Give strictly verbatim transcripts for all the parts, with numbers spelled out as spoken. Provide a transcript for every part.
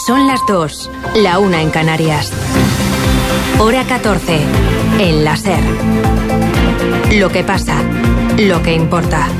Son las dos, la una en Canarias. Hora catorce, en la SER. Lo que pasa, lo que importa.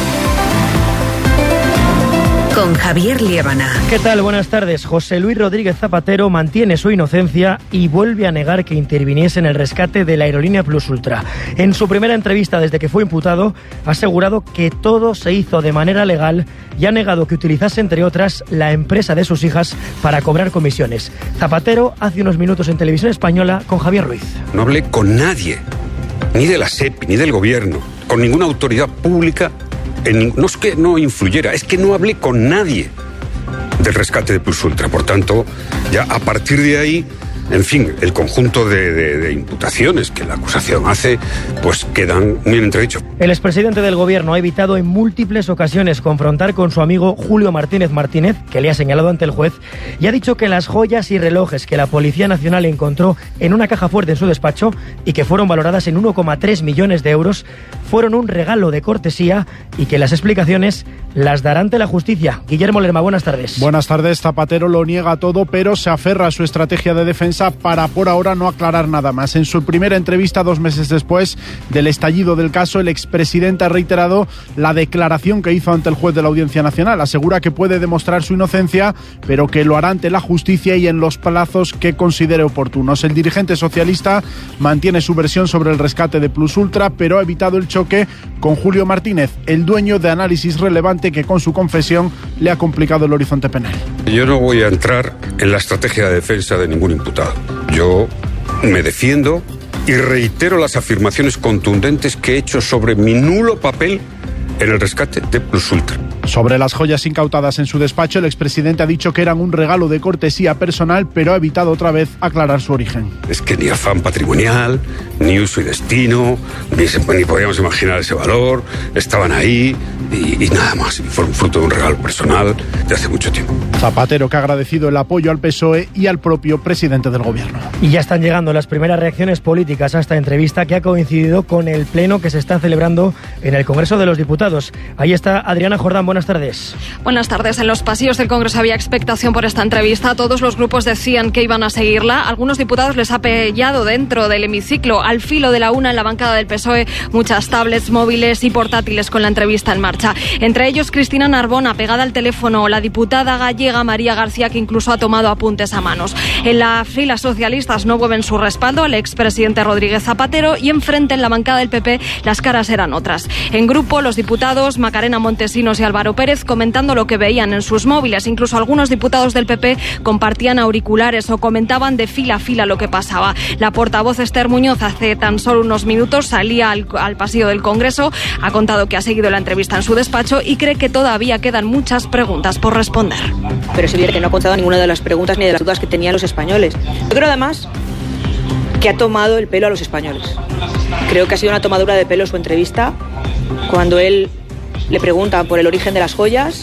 Con Javier Liébana. ¿Qué tal? Buenas tardes. José Luis Rodríguez Zapatero mantiene su inocencia y vuelve a negar que interviniese en el rescate de la aerolínea Plus Ultra. En su primera entrevista desde que fue imputado, ha asegurado que todo se hizo de manera legal y ha negado que utilizase, entre otras, la empresa de sus hijas para cobrar comisiones. Zapatero hace unos minutos en Televisión Española con Javier Ruiz. No hablé con nadie, ni de la SEPI, ni del gobierno, con ninguna autoridad pública. En, no es que no influyera, es que no hablé con nadie del rescate de Plus Ultra. Por tanto, ya a partir de ahí, en fin, el conjunto de, de, de imputaciones que la acusación hace, pues quedan muy en entredicho. El expresidente del gobierno ha evitado en múltiples ocasiones confrontar con su amigo Julio Martínez Martínez, que le ha señalado ante el juez, y ha dicho que las joyas y relojes que la Policía Nacional encontró en una caja fuerte en su despacho y que fueron valoradas en uno coma tres millones de euros fueron un regalo de cortesía y que las explicaciones las dará ante la justicia. Guillermo Lerma, buenas tardes. Buenas tardes. Zapatero lo niega todo, pero se aferra a su estrategia de defensa para por ahora no aclarar nada más. En su primera entrevista, dos meses después del estallido del caso, el expresidente ha reiterado la declaración que hizo ante el juez de la Audiencia Nacional. Asegura que puede demostrar su inocencia, pero que lo hará ante la justicia y en los plazos que considere oportunos. El dirigente socialista mantiene su versión sobre el rescate de Plus Ultra, pero ha evitado el choque con Julio Martínez, el dueño de Análisis Relevante, que con su confesión le ha complicado el horizonte penal. Yo no voy a entrar en la estrategia de defensa de ningún imputado. Yo me defiendo y reitero las afirmaciones contundentes que he hecho sobre mi nulo papel en el rescate de Plus Ultra. Sobre las joyas incautadas en su despacho, el expresidente ha dicho que eran un regalo de cortesía personal, pero ha evitado otra vez aclarar su origen. Es que ni afán patrimonial, ni uso y destino, ni, se, ni podíamos imaginar ese valor, estaban ahí y, y nada más. Y fueron fruto de un regalo personal de hace mucho tiempo. Zapatero, que ha agradecido el apoyo al P S O E y al propio presidente del gobierno. Y ya están llegando las primeras reacciones políticas a esta entrevista, que ha coincidido con el pleno que se está celebrando en el Congreso de los Diputados. Ahí está Adriana Jordán, buenas tardes. Buenas tardes. En los pasillos del Congreso había expectación por esta entrevista. Todos los grupos decían que iban a seguirla. Algunos diputados les ha pillado dentro del hemiciclo, al filo de la una, en la bancada del P S O E, muchas tablets, móviles y portátiles con la entrevista en marcha. Entre ellos, Cristina Narbona, pegada al teléfono, la diputada gallega María García, que incluso ha tomado apuntes a manos. En las filas socialistas no mueven su respaldo al expresidente Rodríguez Zapatero, y enfrente, en la bancada del P P, las caras eran otras. En grupo, los diputados Macarena Montesinos y Álvaro Pérez comentando lo que veían en sus móviles. Incluso algunos diputados del P P compartían auriculares o comentaban de fila a fila lo que pasaba. La portavoz Esther Muñoz hace tan solo unos minutos salía al, al pasillo del Congreso, ha contado que ha seguido la entrevista en su despacho y cree que todavía quedan muchas preguntas por responder. Pero es evidente que no ha contado ninguna de las preguntas ni de las dudas que tenían los españoles. Yo creo además que ha tomado el pelo a los españoles. Creo que ha sido una tomadura de pelo su entrevista cuando él le preguntan por el origen de las joyas,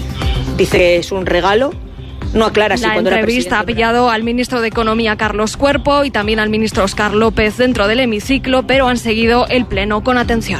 dice que es un regalo, no aclara si la cuando era entrevista presidente... ha pillado al ministro de Economía, Carlos Cuerpo, y también al ministro Óscar López dentro del hemiciclo, pero han seguido el pleno con atención.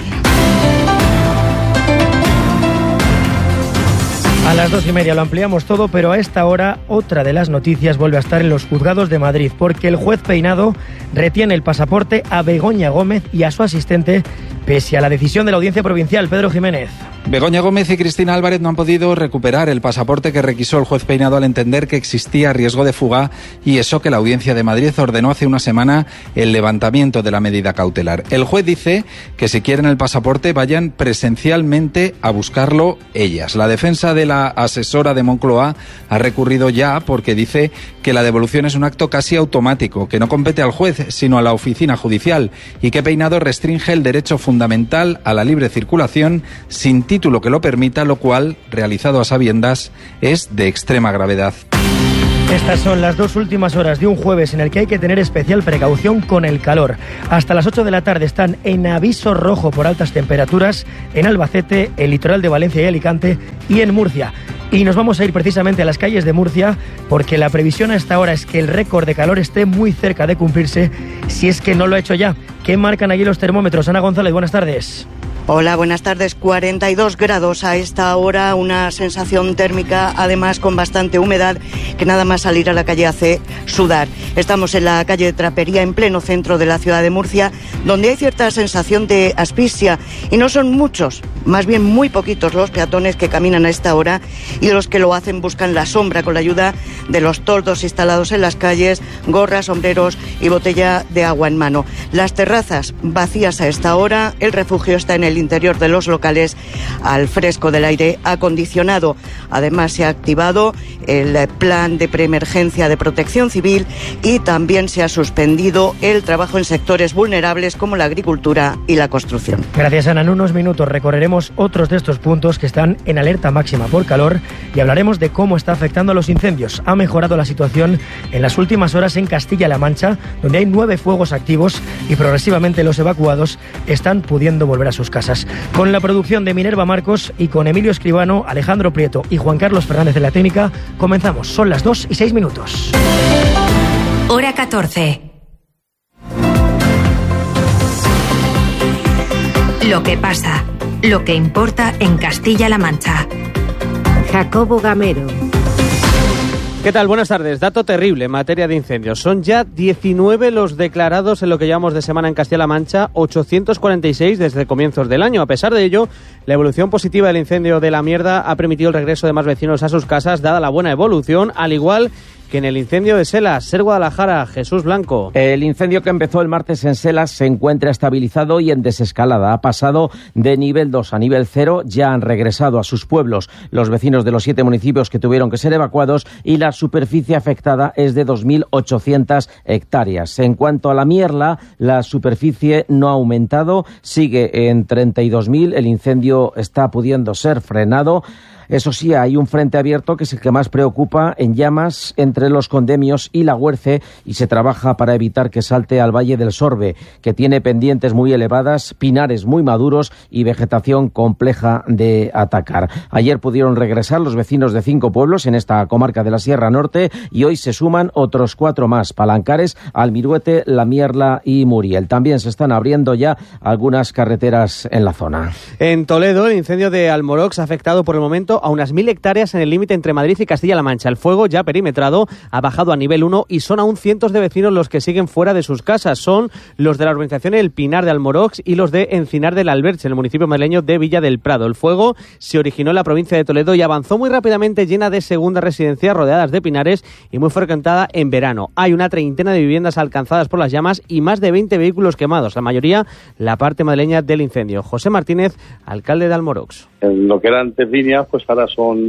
A las dos y media lo ampliamos todo, pero a esta hora otra de las noticias vuelve a estar en los juzgados de Madrid, porque el juez Peinado retiene el pasaporte a Begoña Gómez y a su asistente, pese a la decisión de la Audiencia Provincial. Pedro Jiménez. Begoña Gómez y Cristina Álvarez no han podido recuperar el pasaporte que requisó el juez Peinado al entender que existía riesgo de fuga, y eso que la Audiencia de Madrid ordenó hace una semana el levantamiento de la medida cautelar. El juez dice que si quieren el pasaporte vayan presencialmente a buscarlo ellas. La defensa de la asesora de Moncloa ha recurrido ya porque dice que la devolución es un acto casi automático, que no compete al juez sino a la oficina judicial, y que Peinado restringe el derecho fundamental a la libre circulación sin título que lo permita, lo cual, realizado a sabiendas, es de extrema gravedad. Estas son las dos últimas horas de un jueves en el que hay que tener especial precaución con el calor. Hasta las ocho de la tarde están en aviso rojo por altas temperaturas en Albacete, el litoral de Valencia y Alicante, y en Murcia. Y nos vamos a ir precisamente a las calles de Murcia, porque la previsión a esta hora es que el récord de calor esté muy cerca de cumplirse, si es que no lo ha hecho ya. ¿Qué marcan allí los termómetros? Ana González, buenas tardes. Hola, buenas tardes. cuarenta y dos grados a esta hora, una sensación térmica, además con bastante humedad, que nada más salir a la calle hace sudar. Estamos en la calle de Trapería, en pleno centro de la ciudad de Murcia, donde hay cierta sensación de asfixia, y no son muchos, más bien muy poquitos los peatones que caminan a esta hora, y los que lo hacen buscan la sombra con la ayuda de los toldos instalados en las calles, gorras, sombreros y botella de agua en mano. Las terrazas vacías a esta hora, el refugio está en el interior de los locales al fresco del aire acondicionado. Además, se ha activado el plan de preemergencia de protección civil y también se ha suspendido el trabajo en sectores vulnerables como la agricultura y la construcción. Gracias, Ana. En unos minutos recorreremos otros de estos puntos que están en alerta máxima por calor y hablaremos de cómo está afectando a los incendios. Ha mejorado la situación en las últimas horas en Castilla-La Mancha, donde hay nueve fuegos activos y progresivamente los evacuados están pudiendo volver a sus casas. Con la producción de Minerva Marcos y con Emilio Escribano, Alejandro Prieto y Juan Carlos Fernández de la técnica, comenzamos. Son las dos y seis minutos. Hora catorce. Lo que pasa, lo que importa en Castilla-La Mancha. Jacobo Gamero. ¿Qué tal? Buenas tardes. Dato terrible en materia de incendios. Son ya diecinueve los declarados en lo que llevamos de semana en Castilla-La Mancha, ochocientos cuarenta y seis desde comienzos del año. A pesar de ello, la evolución positiva del incendio de La Mierda ha permitido el regreso de más vecinos a sus casas, dada la buena evolución, al igual que en el incendio de Selas. Ser Guadalajara, Jesús Blanco. El incendio que empezó el martes en Selas se encuentra estabilizado y en desescalada. Ha pasado de nivel dos a nivel cero, ya han regresado a sus pueblos los vecinos de los siete municipios que tuvieron que ser evacuados y la superficie afectada es de dos mil ochocientas hectáreas. En cuanto a La Mierla, la superficie no ha aumentado, sigue en treinta y dos mil, el incendio está pudiendo ser frenado. Eso sí, hay un frente abierto que es el que más preocupa, en llamas entre los Condemios y la Huerce, y se trabaja para evitar que salte al Valle del Sorbe, que tiene pendientes muy elevadas, pinares muy maduros y vegetación compleja de atacar. Ayer pudieron regresar los vecinos de cinco pueblos en esta comarca de la Sierra Norte y hoy se suman otros cuatro más: Palancares, Almiruete, La Mierla y Muriel. También se están abriendo ya algunas carreteras en la zona. En Toledo, el incendio de Almorox ha afectado por el momento a unas mil hectáreas en el límite entre Madrid y Castilla-La Mancha. El fuego, ya perimetrado, ha bajado a nivel uno y son aún cientos de vecinos los que siguen fuera de sus casas. Son los de la urbanización El Pinar de Almorox y los de Encinar del Alberche, en el municipio madrileño de Villa del Prado. El fuego se originó en la provincia de Toledo y avanzó muy rápidamente, llena de segundas residencias rodeadas de pinares y muy frecuentada en verano. Hay una treintena de viviendas alcanzadas por las llamas y más de veinte vehículos quemados, la mayoría la parte madrileña del incendio. José Martínez, alcalde de Almorox. En lo que eran antes viñas, pues ahora son,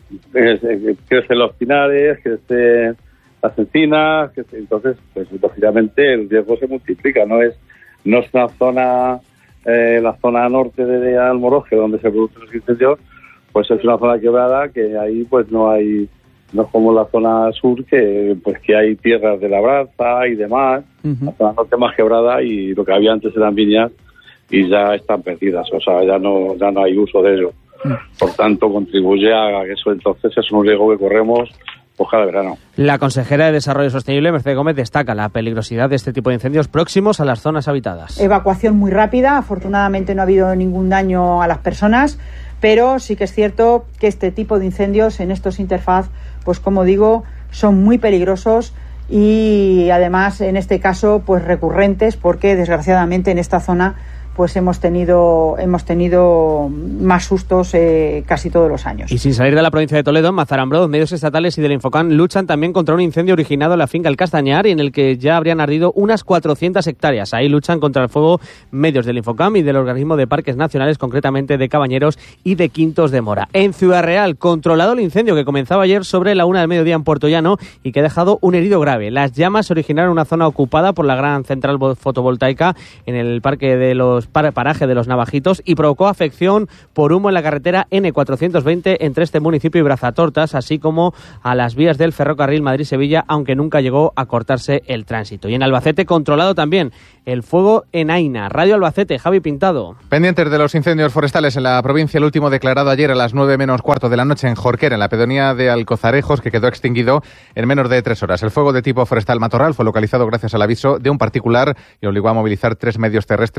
eh, crecen los pinares, crecen las encinas, crece, entonces, pues lógicamente el riesgo se multiplica. No es no es una zona, eh, la zona norte de Almorox, donde se producen los incendios, pues es una zona quebrada que ahí pues no hay, no es como la zona sur, que pues que hay tierras de labranza y demás. Uh-huh. La zona norte más quebrada y lo que había antes eran viñas y ya están perdidas, o sea, ya no ya no hay uso de ello. Por tanto, contribuye a que eso, entonces es un riesgo que corremos pues cada verano. La consejera de Desarrollo Sostenible, Mercedes Gómez, destaca la peligrosidad de este tipo de incendios próximos a las zonas habitadas. Evacuación muy rápida, afortunadamente no ha habido ningún daño a las personas, pero sí que es cierto que este tipo de incendios en estos interfaz, pues como digo, son muy peligrosos y además en este caso pues recurrentes, porque desgraciadamente en esta zona pues hemos tenido hemos tenido más sustos eh, casi todos los años. Y sin salir de la provincia de Toledo, en Mazarambro, medios estatales y del Infocam luchan también contra un incendio originado en la finca El Castañar y en el que ya habrían ardido unas cuatrocientas hectáreas. Ahí luchan contra el fuego medios del Infocam y del Organismo de Parques Nacionales, concretamente de Cabañeros y de Quintos de Mora. En Ciudad Real, controlado el incendio que comenzaba ayer sobre la una del mediodía en Puerto Llano y que ha dejado un herido grave. Las llamas se originaron en una zona ocupada por la gran central fotovoltaica en el parque de los paraje de los Navajitos y provocó afección por humo en la carretera ene cuatrocientos veinte entre este municipio y Brazatortas, así como a las vías del ferrocarril Madrid-Sevilla, aunque nunca llegó a cortarse el tránsito. Y en Albacete, controlado también el fuego en Aina. Radio Albacete, Javi Pintado. Pendientes de los incendios forestales en la provincia, el último declarado ayer a las nueve menos cuarto de la noche en Jorquera, en la pedanía de Alcozarejos, que quedó extinguido en menos de tres horas. El fuego de tipo forestal matorral fue localizado gracias al aviso de un particular y obligó a movilizar tres medios terrestres y nueve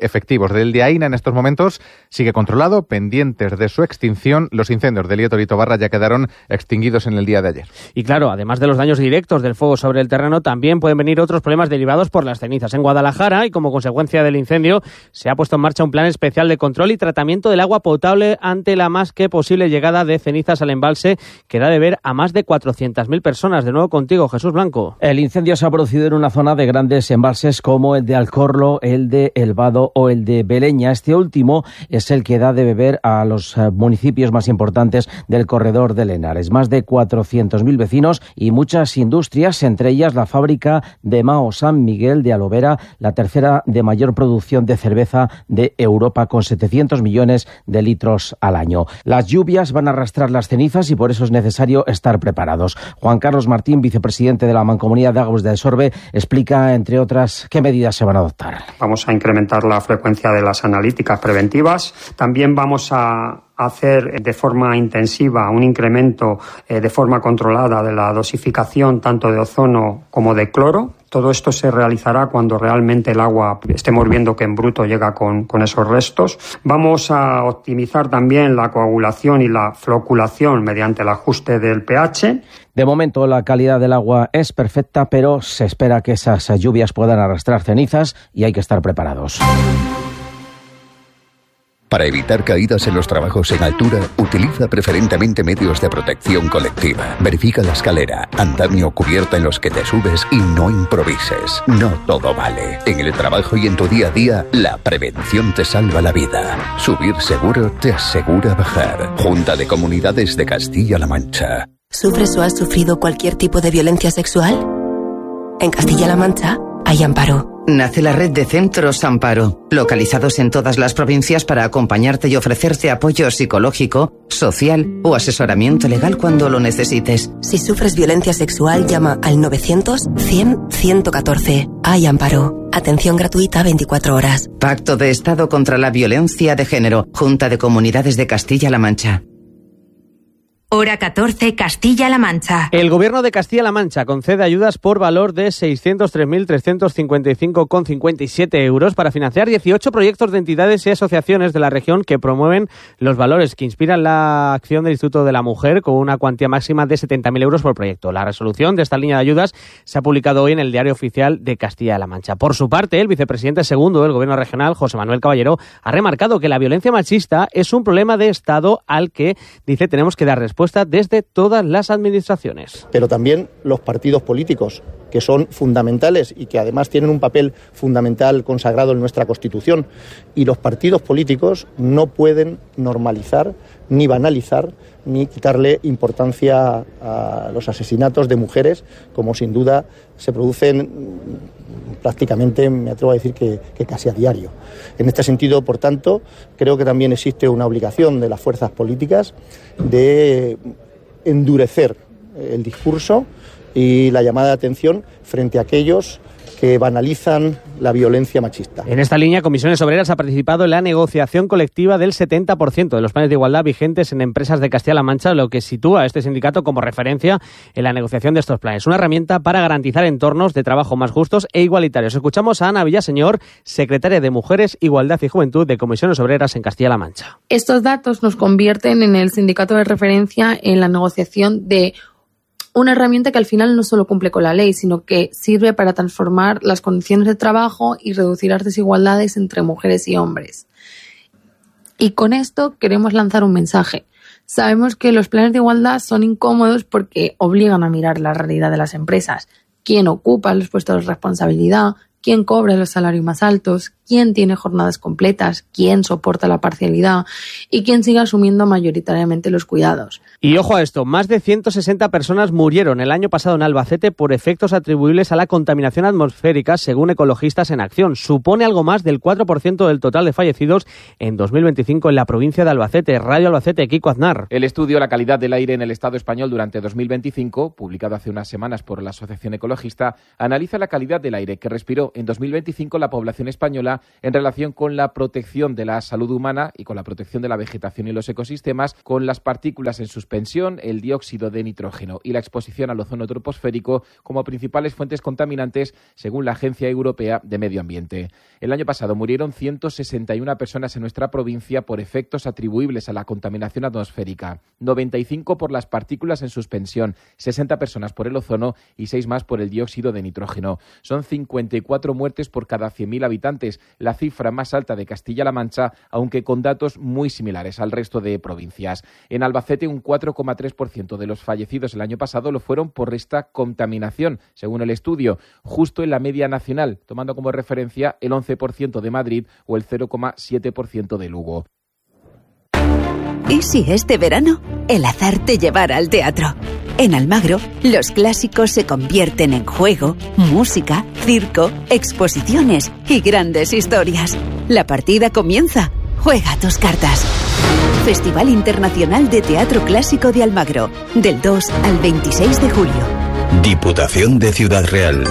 efectivos. Del de AINA en estos momentos sigue controlado, pendientes de su extinción. Los incendios de Lieto y Tobarra ya quedaron extinguidos en el día de ayer. Y claro, además de los daños directos del fuego sobre el terreno, también pueden venir otros problemas derivados por las cenizas. En Guadalajara, y como consecuencia del incendio, se ha puesto en marcha un plan especial de control y tratamiento del agua potable ante la más que posible llegada de cenizas al embalse, que da de beber a más de cuatrocientas mil personas. De nuevo contigo, Jesús Blanco. El incendio se ha producido en una zona de grandes embalses como el de Alcorlo, el de El Vado o el de Beleña. Este último es el que da de beber a los municipios más importantes del corredor de Henares. Más de cuatrocientos mil vecinos y muchas industrias, entre ellas la fábrica de Mao San Miguel de Alovera, la tercera de mayor producción de cerveza de Europa, con setecientos millones de litros al año. Las lluvias van a arrastrar las cenizas y por eso es necesario estar preparados. Juan Carlos Martín, vicepresidente de la Mancomunidad de Aguas del Sorbe, explica, entre otras, qué medidas se van a adoptar. Vamos a incrementar la frecuencia de las analíticas preventivas. También vamos a hacer de forma intensiva un incremento eh, de forma controlada de la dosificación tanto de ozono como de cloro. Todo esto se realizará cuando realmente el agua estemos viendo que en bruto llega con, con esos restos. Vamos a optimizar también la coagulación y la floculación mediante el ajuste del pH. De momento la calidad del agua es perfecta, pero se espera que esas lluvias puedan arrastrar cenizas y hay que estar preparados. Para evitar caídas en los trabajos en altura, utiliza preferentemente medios de protección colectiva. Verifica la escalera, andamio o cubierta en los que te subes y no improvises. No todo vale. En el trabajo y en tu día a día, la prevención te salva la vida. Subir seguro te asegura bajar. Junta de Comunidades de Castilla-La Mancha. ¿Sufres o has sufrido cualquier tipo de violencia sexual? En Castilla-La Mancha hay amparo. Nace la red de Centros Amparo, localizados en todas las provincias para acompañarte y ofrecerte apoyo psicológico, social o asesoramiento legal cuando lo necesites. Si sufres violencia sexual, llama al novecientos, cien, ciento catorce. Hay amparo. Atención gratuita veinticuatro horas. Pacto de Estado contra la Violencia de Género. Junta de Comunidades de Castilla-La Mancha. Hora catorce, Castilla-La Mancha. El Gobierno de Castilla-La Mancha concede ayudas por valor de seiscientos tres mil trescientos cincuenta y cinco coma cincuenta y siete euros para financiar dieciocho proyectos de entidades y asociaciones de la región que promueven los valores que inspiran la acción del Instituto de la Mujer, con una cuantía máxima de setenta mil euros por proyecto. La resolución de esta línea de ayudas se ha publicado hoy en el Diario Oficial de Castilla-La Mancha. Por su parte, el vicepresidente segundo del Gobierno regional, José Manuel Caballero, ha remarcado que la violencia machista es un problema de Estado al que, dice, tenemos que dar respuesta desde todas las administraciones. Pero también los partidos políticos, que son fundamentales y que además tienen un papel fundamental consagrado en nuestra Constitución. Y los partidos políticos no pueden normalizar, ni banalizar, ni quitarle importancia a los asesinatos de mujeres, como sin duda se producen prácticamente, me atrevo a decir que, que casi a diario. En este sentido, por tanto, creo que también existe una obligación de las fuerzas políticas de endurecer el discurso y la llamada de atención frente a aquellos que banalizan la violencia machista. En esta línea, Comisiones Obreras ha participado en la negociación colectiva del setenta por ciento de los planes de igualdad vigentes en empresas de Castilla-La Mancha, lo que sitúa a este sindicato como referencia en la negociación de estos planes. Una herramienta para garantizar entornos de trabajo más justos e igualitarios. Escuchamos a Ana Villaseñor, secretaria de Mujeres, Igualdad y Juventud de Comisiones Obreras en Castilla-La Mancha. Estos datos nos convierten en el sindicato de referencia en la negociación de una herramienta que al final no solo cumple con la ley, sino que sirve para transformar las condiciones de trabajo y reducir las desigualdades entre mujeres y hombres. Y con esto queremos lanzar un mensaje. Sabemos que los planes de igualdad son incómodos porque obligan a mirar la realidad de las empresas. ¿Quién ocupa los puestos de responsabilidad? ¿Quién cobra los salarios más altos? ¿Quién tiene jornadas completas? ¿Quién soporta la parcialidad? ¿Y quién sigue asumiendo mayoritariamente los cuidados? Y ojo a esto, más de ciento sesenta personas murieron el año pasado en Albacete por efectos atribuibles a la contaminación atmosférica, según Ecologistas en Acción. Supone algo más del cuatro por ciento del total de fallecidos en dos mil veinticinco en la provincia de Albacete. Radio Albacete, Kiko Aznar. El estudio La calidad del aire en el Estado español durante dos mil veinticinco, publicado hace unas semanas por la Asociación Ecologista, analiza la calidad del aire que respiró en dos mil veinticinco la población española Argentina en relación con la protección de la salud humana y con la protección de la vegetación y los ecosistemas, con las partículas en suspensión, el dióxido de nitrógeno y la exposición al ozono troposférico como principales fuentes contaminantes, según la Agencia Europea de Medio Ambiente. El año pasado murieron ciento sesenta y una personas en nuestra provincia por efectos atribuibles a la contaminación atmosférica, noventa y cinco por las partículas en suspensión, sesenta personas por el ozono y seis más por el dióxido de nitrógeno. Son cincuenta y cuatro muertes por cada cien mil habitantes, la cifra más alta de Castilla-La Mancha, aunque con datos muy similares al resto de provincias. En Albacete, un cuatro coma tres por ciento de los fallecidos el año pasado lo fueron por esta contaminación, según el estudio, justo en la media nacional, tomando como referencia el once por ciento de Madrid o el cero coma siete por ciento de Lugo. ¿Y si este verano el azar te llevara al teatro? En Almagro, los clásicos se convierten en juego, música, circo, exposiciones y grandes historias. La partida comienza. Juega tus cartas. Festival Internacional de Teatro Clásico de Almagro, del dos al veintiséis de julio. Diputación de Ciudad Real.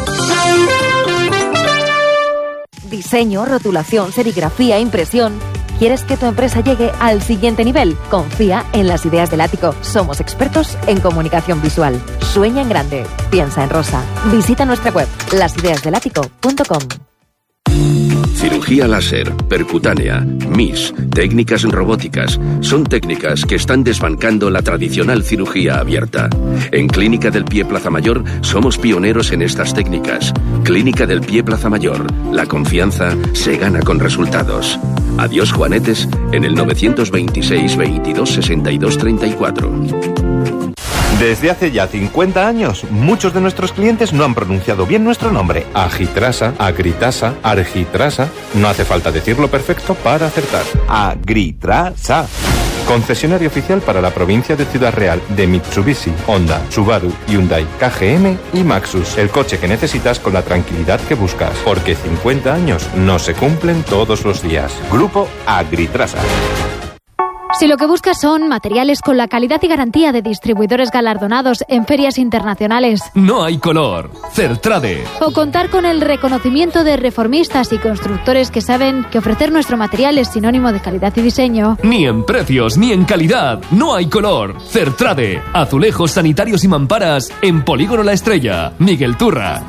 Diseño, rotulación, serigrafía, impresión. ¿Quieres que tu empresa llegue al siguiente nivel? Confía en Las Ideas del Ático. Somos expertos en comunicación visual. Sueña en grande. Piensa en rosa. Visita nuestra web, las ideas del ático punto com. Cirugía láser, percutánea, M I S, técnicas robóticas, son técnicas que están desbancando la tradicional cirugía abierta. En Clínica del Pie Plaza Mayor somos pioneros en estas técnicas. Clínica del Pie Plaza Mayor, la confianza se gana con resultados. Adiós juanetes en el novecientos veintiséis veintidós sesenta y dos treinta y cuatro. Desde hace ya cincuenta años, muchos de nuestros clientes no han pronunciado bien nuestro nombre. Agitrasa, Agritrasa, Argitrasa. No hace falta decirlo perfecto para acertar. Agritrasa. Concesionario oficial para la provincia de Ciudad Real de Mitsubishi, Honda, Subaru, Hyundai, K G M y Maxus. El coche que necesitas con la tranquilidad que buscas. Porque cincuenta años no se cumplen todos los días. Grupo Agritrasa. Si lo que buscas son materiales con la calidad y garantía de distribuidores galardonados en ferias internacionales, no hay color. Certrade. O contar con el reconocimiento de reformistas y constructores que saben que ofrecer nuestro material es sinónimo de calidad y diseño. Ni en precios ni en calidad. No hay color. Certrade. Azulejos sanitarios y mamparas en Polígono La Estrella. Miguel Turra.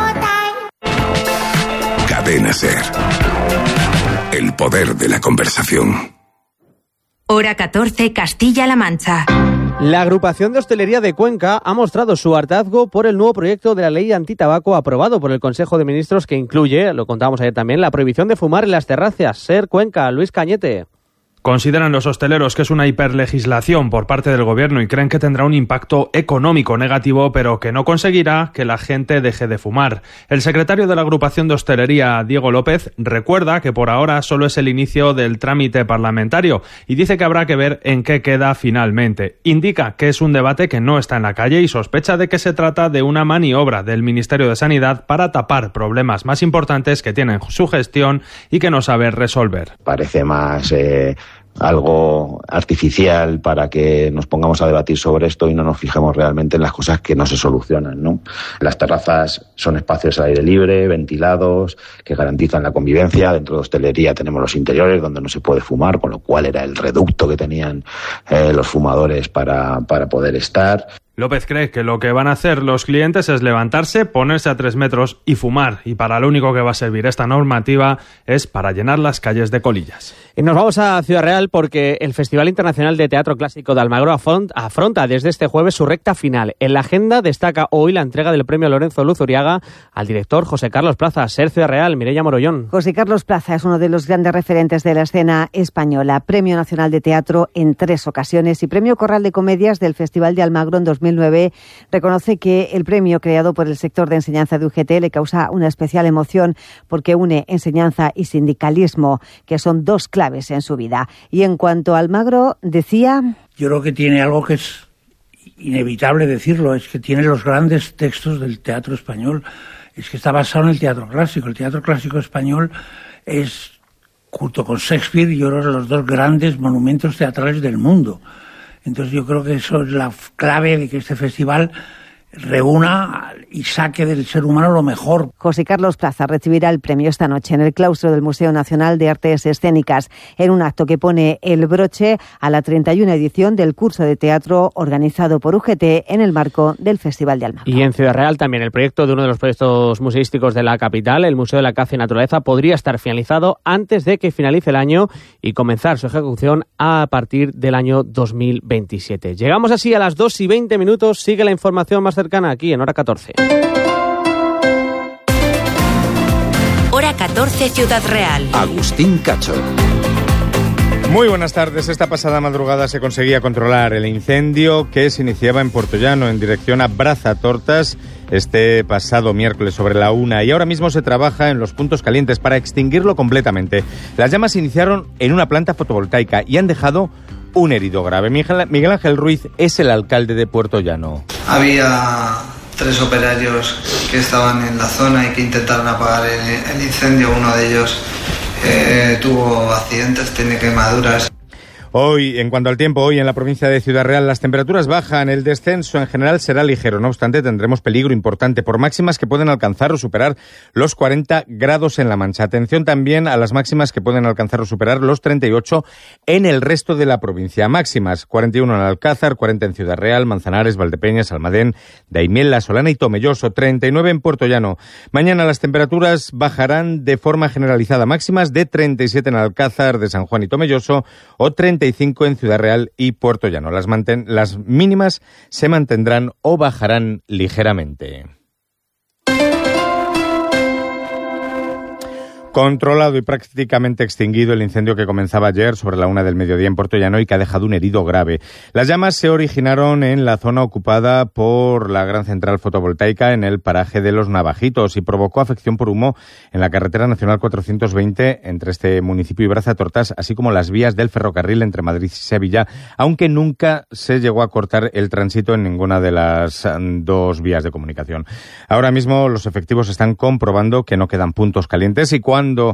Cadena SER. El poder de la conversación. Hora catorce, Castilla-La Mancha. La agrupación de hostelería de Cuenca ha mostrado su hartazgo por el nuevo proyecto de la ley antitabaco aprobado por el Consejo de Ministros que incluye, lo contábamos ayer también, la prohibición de fumar en las terrazas. SER Cuenca, Luis Cañete. Consideran los hosteleros que es una hiperlegislación por parte del gobierno y creen que tendrá un impacto económico negativo, pero que no conseguirá que la gente deje de fumar. El secretario de la agrupación de hostelería, Diego López, recuerda que por ahora solo es el inicio del trámite parlamentario y dice que habrá que ver en qué queda finalmente. Indica que es un debate que no está en la calle y sospecha de que se trata de una maniobra del Ministerio de Sanidad para tapar problemas más importantes que tienen su gestión y que no sabe resolver. Parece más Eh... algo artificial para que nos pongamos a debatir sobre esto y no nos fijemos realmente en las cosas que no se solucionan, ¿no? Las terrazas son espacios al aire libre, ventilados, que garantizan la convivencia. Dentro de hostelería tenemos los interiores donde no se puede fumar, con lo cual era el reducto que tenían eh, los fumadores para, para poder estar. López cree que lo que van a hacer los clientes es levantarse, ponerse a tres metros y fumar. Y para lo único que va a servir esta normativa es para llenar las calles de colillas. Y nos vamos a Ciudad Real porque el Festival Internacional de Teatro Clásico de Almagro afronta desde este jueves su recta final. En la agenda destaca hoy la entrega del premio Lorenzo Luzuriaga al director José Carlos Plaza. SER Ciudad Real, Mireia Morollón. José Carlos Plaza es uno de los grandes referentes de la escena española. Premio Nacional de Teatro en tres ocasiones y Premio Corral de Comedias del Festival de Almagro en dos mil nueve. Reconoce que el premio creado por el sector de enseñanza de U G T le causa una especial emoción porque une enseñanza y sindicalismo, que son dos claves en su vida. Y en cuanto a Almagro, decía... Yo creo que tiene algo que es inevitable decirlo, es que tiene los grandes textos del teatro español. Es que está basado en el teatro clásico. El teatro clásico español es, junto con Shakespeare, yo creo, los dos grandes monumentos teatrales del mundo. Entonces yo creo que eso es la clave de que este festival reúna y saque del ser humano lo mejor. José Carlos Plaza recibirá el premio esta noche en el claustro del Museo Nacional de Artes Escénicas, en un acto que pone el broche a la treinta y una edición del curso de teatro organizado por U G T en el marco del Festival de Almagro. Y en Ciudad Real también el proyecto de uno de los proyectos museísticos de la capital, el Museo de la Caza y Naturaleza, podría estar finalizado antes de que finalice el año y comenzar su ejecución a partir del año dos mil veintisiete. Llegamos así a las dos y veinte minutos. Sigue la información más cercana aquí en Hora catorce. Hora catorce, Ciudad Real. Agustín Cacho. Muy buenas tardes. Esta pasada madrugada se conseguía controlar el incendio que se iniciaba en Puertollano en dirección a Brazatortas este pasado miércoles sobre la una, y ahora mismo se trabaja en los puntos calientes para extinguirlo completamente. Las llamas se iniciaron en una planta fotovoltaica y han dejado un herido grave. Miguel Ángel Ruiz es el alcalde de Puertollano. Había tres operarios que estaban en la zona y que intentaron apagar el, el incendio. Uno de ellos eh, tuvo accidentes, tiene quemaduras. Hoy, en cuanto al tiempo, hoy en la provincia de Ciudad Real las temperaturas bajan, el descenso en general será ligero, no obstante tendremos peligro importante por máximas que pueden alcanzar o superar los cuarenta grados en La Mancha. Atención también a las máximas que pueden alcanzar o superar los treinta y ocho en el resto de la provincia. Máximas, cuarenta y uno en Alcázar, cuarenta en Ciudad Real, Manzanares, Valdepeñas, Almadén, Daimiel, La Solana y Tomelloso, treinta y nueve en Puertollano. Mañana las temperaturas bajarán de forma generalizada, máximas de treinta y siete en Alcázar de San Juan y Tomelloso o treinta y cinco en Ciudad Real y Puertollano. Las, manten- las mínimas se mantendrán o bajarán ligeramente. Controlado y prácticamente extinguido el incendio que comenzaba ayer sobre la una del mediodía en Puertollano y que ha dejado un herido grave. Las llamas se originaron en la zona ocupada por la gran central fotovoltaica en el paraje de Los Navajitos y provocó afección por humo en la carretera nacional cuatrocientos veinte entre este municipio y Brazatortas, así como las vías del ferrocarril entre Madrid y Sevilla, aunque nunca se llegó a cortar el tránsito en ninguna de las dos vías de comunicación. Ahora mismo los efectivos están comprobando que no quedan puntos calientes y cuando Cuando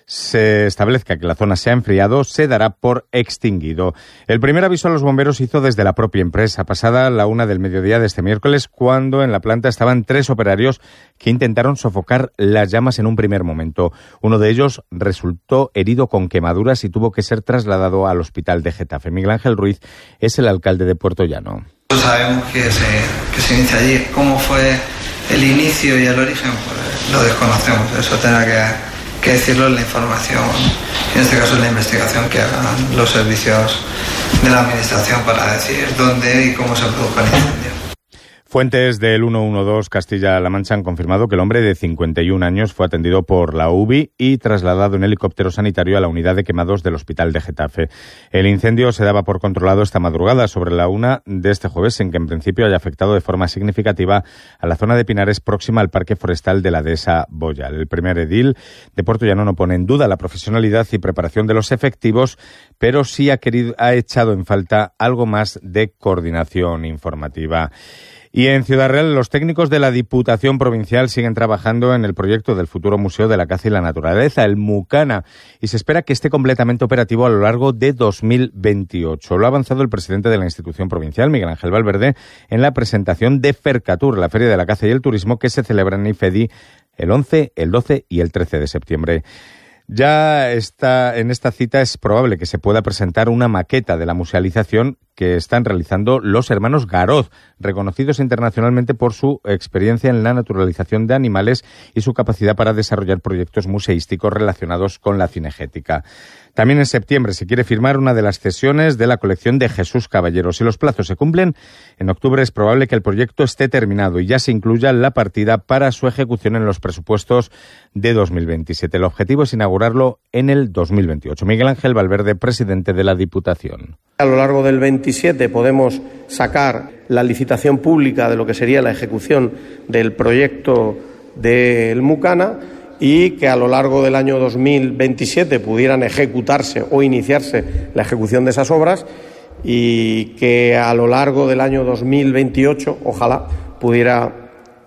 se establezca que la zona se ha enfriado, se dará por extinguido. El primer aviso a los bomberos se hizo desde la propia empresa, pasada la una del mediodía de este miércoles, cuando en la planta estaban tres operarios que intentaron sofocar las llamas en un primer momento. Uno de ellos resultó herido con quemaduras y tuvo que ser trasladado al hospital de Getafe. Miguel Ángel Ruiz es el alcalde de Puertollano. Sabemos que se, que se inicia allí. ¿Cómo fue el inicio y el origen? Pues lo desconocemos. Eso tendrá que... que decirlo en la información, en este caso en la investigación que hagan los servicios de la administración para decir dónde y cómo se produjo el incendio. Fuentes del ciento doce Castilla-La Mancha han confirmado que el hombre de cincuenta y un años fue atendido por la U B I y trasladado en helicóptero sanitario a la unidad de quemados del hospital de Getafe. El incendio se daba por controlado esta madrugada sobre la una de este jueves, sin que en principio haya afectado de forma significativa a la zona de Pinares próxima al parque forestal de la dehesa Boyal. El primer edil de Puertollano no pone en duda la profesionalidad y preparación de los efectivos, pero sí ha querido, ha echado en falta algo más de coordinación informativa. Y en Ciudad Real, los técnicos de la Diputación Provincial siguen trabajando en el proyecto del futuro Museo de la Caza y la Naturaleza, el MUCANA, y se espera que esté completamente operativo a lo largo de dos mil veintiocho. Lo ha avanzado el presidente de la institución provincial, Miguel Ángel Valverde, en la presentación de Fercatur, la Feria de la Caza y el Turismo, que se celebra en IFEDI el once, el doce y el trece de septiembre. Ya está en esta cita es probable que se pueda presentar una maqueta de la musealización que están realizando los hermanos Garoz, reconocidos internacionalmente por su experiencia en la naturalización de animales y su capacidad para desarrollar proyectos museísticos relacionados con la cinegética. También en septiembre se quiere firmar una de las cesiones de la colección de Jesús Caballero. Si los plazos se cumplen, en octubre es probable que el proyecto esté terminado y ya se incluya la partida para su ejecución en los presupuestos de dos mil veintisiete. El objetivo es inaugurarlo en el dos mil veintiocho. Miguel Ángel Valverde, presidente de la Diputación. A lo largo del veintisiete podemos sacar la licitación pública de lo que sería la ejecución del proyecto del MUCANA y que a lo largo del año dos mil veintisiete pudieran ejecutarse o iniciarse la ejecución de esas obras y que a lo largo del año dos mil veintiocho, ojalá, pudiera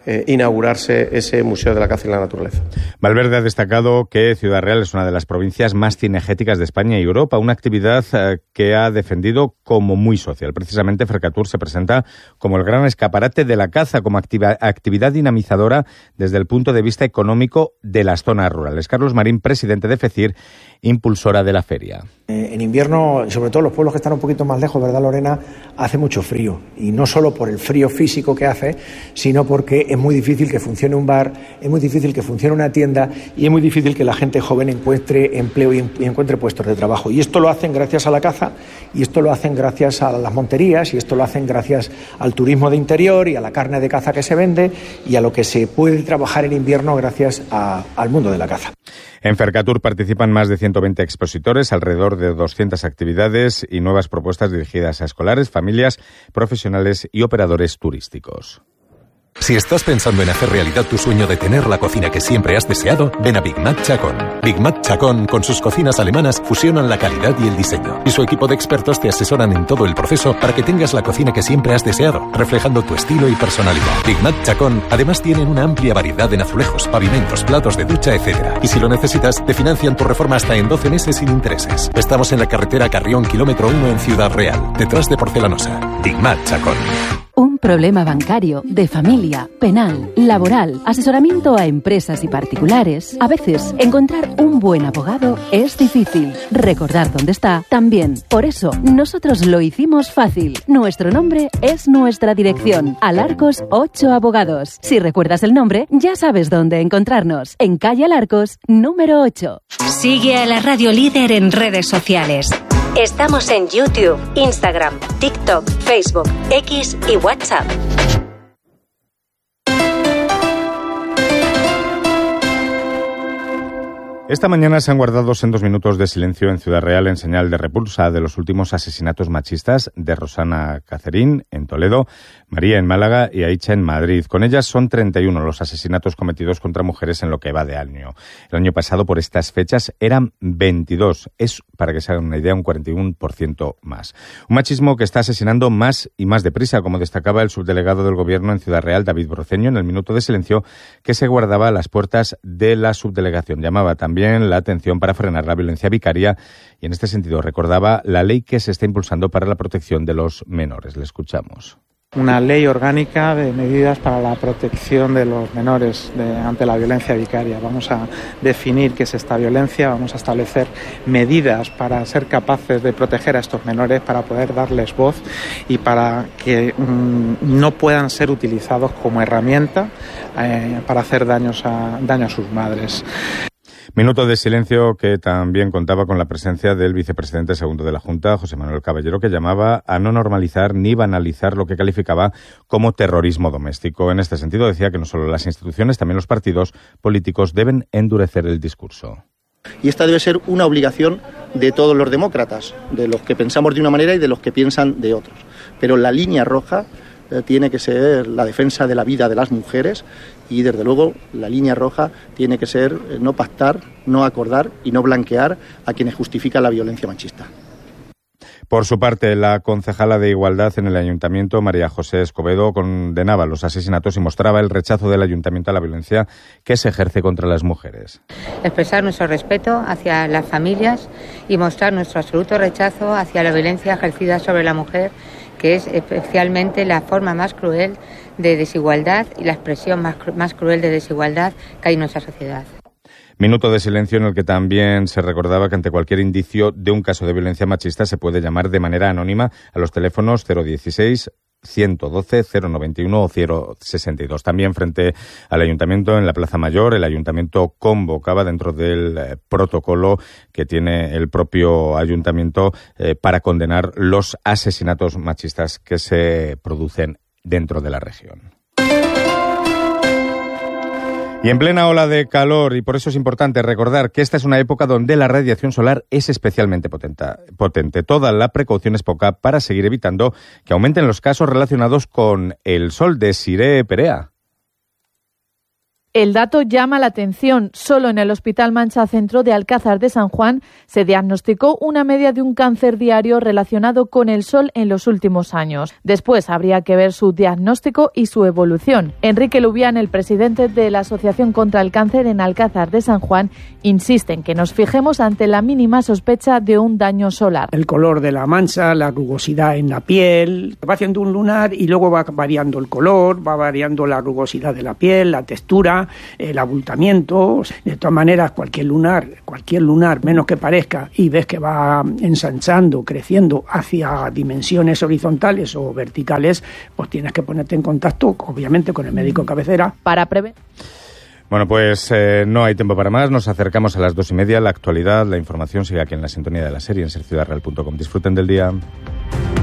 eh, inaugurarse ese Museo de la Caza y la Naturaleza. Valverde ha destacado que Ciudad Real es una de las provincias más cinegéticas de España y Europa, una actividad eh, que ha defendido como muy social. Precisamente Fercatur se presenta como el gran escaparate de la caza, como activa, actividad dinamizadora desde el punto de vista económico de las zonas rurales. Carlos Marín, presidente de FECIR, impulsora de la feria. Eh, en invierno, sobre todo los pueblos que están un poquito más lejos, ¿verdad, Lorena? Hace mucho frío, y no solo por el frío físico que hace, sino porque es muy difícil que funcione un bar, es muy difícil que funcione una tienda y es muy difícil que la gente joven encuentre empleo y encuentre puestos de trabajo. Y esto lo hacen gracias a la caza, y esto lo hacen gracias a las monterías, y esto lo hacen gracias al turismo de interior y a la carne de caza que se vende y a lo que se puede trabajar en invierno gracias a, al mundo de la caza. En Fercatur participan más de ciento veinte expositores, alrededor de doscientas actividades y nuevas propuestas dirigidas a escolares, familias, profesionales y operadores turísticos. Si estás pensando en hacer realidad tu sueño de tener la cocina que siempre has deseado, ven a Big Mac Chacón. Big Mac Chacón, con sus cocinas alemanas, fusionan la calidad y el diseño. Y su equipo de expertos te asesoran en todo el proceso para que tengas la cocina que siempre has deseado, reflejando tu estilo y personalidad. Big Mac Chacón, además tienen una amplia variedad en azulejos, pavimentos, platos de ducha, etcétera. Y si lo necesitas, te financian tu reforma hasta en doce meses sin intereses. Estamos en la carretera Carrión, kilómetro uno en Ciudad Real, detrás de Porcelanosa. Big Mac Chacón. Un problema bancario, de familia, penal, laboral, asesoramiento a empresas y particulares. A veces, encontrar un buen abogado es difícil. Recordar dónde está, también. Por eso, nosotros lo hicimos fácil. Nuestro nombre es nuestra dirección. Alarcos ocho Abogados. Si recuerdas el nombre, ya sabes dónde encontrarnos. En calle Alarcos, número ocho. Sigue a la Radio Líder en redes sociales. Estamos en YouTube, Instagram, TikTok, Facebook, X y WhatsApp. Esta mañana se han guardado sendos minutos de silencio en Ciudad Real en señal de repulsa de los últimos asesinatos machistas de Rosana Cacerín en Toledo, María en Málaga y Aicha en Madrid. Con ellas son treinta y uno los asesinatos cometidos contra mujeres en lo que va de año. El año pasado, por estas fechas, eran veintidós. Es, para que se hagan una idea, un cuarenta y uno por ciento más. Un machismo que está asesinando más y más deprisa, como destacaba el subdelegado del Gobierno en Ciudad Real, David Broceño, en el minuto de silencio que se guardaba a las puertas de la subdelegación. Llamaba también También la atención para frenar la violencia vicaria y en este sentido recordaba la ley que se está impulsando para la protección de los menores. Le escuchamos. Una ley orgánica de medidas para la protección de los menores de, ante la violencia vicaria. Vamos a definir qué es esta violencia, vamos a establecer medidas para ser capaces de proteger a estos menores, para poder darles voz y para que mmm, no puedan ser utilizados como herramienta eh, para hacer daños a, daño a sus madres. Minuto de silencio que también contaba con la presencia del vicepresidente segundo de la Junta, José Manuel Caballero, que llamaba a no normalizar ni banalizar lo que calificaba como terrorismo doméstico. En este sentido decía que no solo las instituciones, también los partidos políticos deben endurecer el discurso. Y esta debe ser una obligación de todos los demócratas, de los que pensamos de una manera y de los que piensan de otros. Pero la línea roja eh, tiene que ser la defensa de la vida de las mujeres y, desde luego, la línea roja tiene que ser eh, no pactar, no acordar y no blanquear a quienes justifican la violencia machista. Por su parte, la concejala de Igualdad en el Ayuntamiento, María José Escobedo, condenaba los asesinatos y mostraba el rechazo del Ayuntamiento a la violencia que se ejerce contra las mujeres. Expresar nuestro respeto hacia las familias y mostrar nuestro absoluto rechazo hacia la violencia ejercida sobre la mujer, que es especialmente la forma más cruel de desigualdad y la expresión más, más cruel de desigualdad que hay en nuestra sociedad. Minuto de silencio en el que también se recordaba que ante cualquier indicio de un caso de violencia machista se puede llamar de manera anónima a los teléfonos cero dieciséis, ciento doce, cero noventa y uno o cero sesenta y dos. También frente al Ayuntamiento, en la Plaza Mayor, el Ayuntamiento convocaba dentro del eh, protocolo que tiene el propio Ayuntamiento eh, para condenar los asesinatos machistas que se producen dentro de la región. Y en plena ola de calor, y por eso es importante recordar que esta es una época donde la radiación solar es especialmente potente. Toda la precaución es poca para seguir evitando que aumenten los casos relacionados con el sol. Desiree Perea. El dato llama la atención. Solo en el Hospital Mancha Centro de Alcázar de San Juan se diagnosticó una media de un cáncer diario relacionado con el sol en los últimos años. Después habría que ver su diagnóstico y su evolución. Enrique Lubián, el presidente de la Asociación contra el Cáncer en Alcázar de San Juan, insiste en que nos fijemos ante la mínima sospecha de un daño solar. El color de la mancha, la rugosidad en la piel, va haciendo un lunar y luego va variando el color, va variando la rugosidad de la piel, la textura, el abultamiento. De todas maneras, cualquier lunar, cualquier lunar, menos que parezca, y ves que va ensanchando, creciendo hacia dimensiones horizontales o verticales, pues tienes que ponerte en contacto, obviamente, con el médico cabecera. Para prevenir. Bueno, pues eh, no hay tiempo para más. Nos acercamos a las dos y media. La actualidad, la información sigue aquí en la sintonía de la serie en ser ciudad real punto com. Disfruten del día.